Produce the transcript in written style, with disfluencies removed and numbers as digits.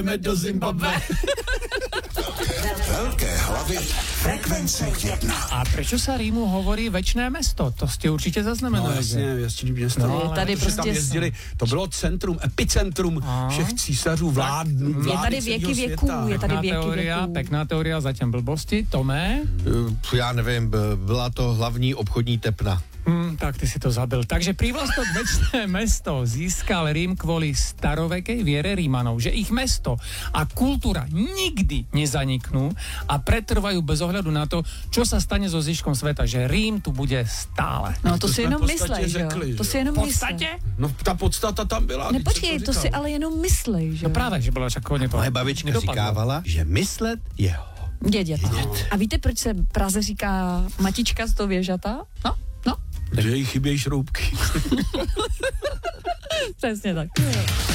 do Zimbabwe. Velké hlavy frekvence 1. A prečo sa Rímu hovorí večné mesto? To ste určite zaznamenali. Jasně město. No, je tady prostě tam jezdili, to bylo centrum, epicentrum všech císařů, vládnů. Je tady věky věků, je tady věky věků. Pekná teoria, zatím blbosti. Tomé? Já nevím, byla to hlavní obchodní tepna. Tak ty si to zabil. Takže prívlastok večné mesto získal Rím kvôli starovekej viere Rímanov, že ich mesto a kultúra nikdy nezaniknú a pretrvajú bez ohľadu na to, čo sa stane so zvyškom sveta, že Rím tu bude stále. No to si jenom myslej, že jo? To si jenom myslej. No ta podstata tam byla. Nepočkej, to si ale jenom myslej, že jo? No právě, že byla však hodně to. Moje babička říkávala, že myslet je Dědět. A víte, proč se Praze říká matička z toho věžata? No. Že jí chybějí šroubky. Přesně tak.